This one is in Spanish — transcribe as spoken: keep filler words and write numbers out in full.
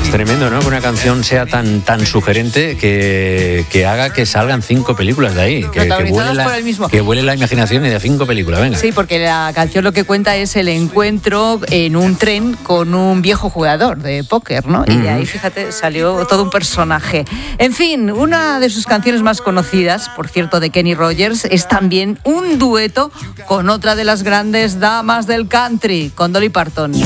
Es tremendo, ¿no? Que una canción sea tan tan sugerente que, que haga que salgan cinco películas de ahí. Que, que, vuele la, por el mismo. que vuele la imaginación y de cinco películas, venga. Sí, porque la canción lo que cuenta es el encuentro en un tren con un viejo jugador de póker, ¿no? Y de ahí, fíjate, salió todo un personaje. En fin, una de sus canciones más conocidas, por cierto, de Kenny Rogers, es también un dueto con otra de las grandes damas del country, con Dolly Parton.